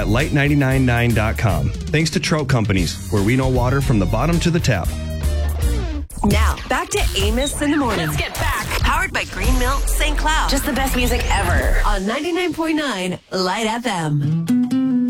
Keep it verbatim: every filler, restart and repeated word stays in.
at light nine nine nine dot com. Thanks to Trout Companies, where we know water from the bottom to the tap. Now, back to Amos in the Morning. Let's get back. Powered by Green Milk Saint Cloud. Just the best music ever. On ninety-nine point nine Light F M.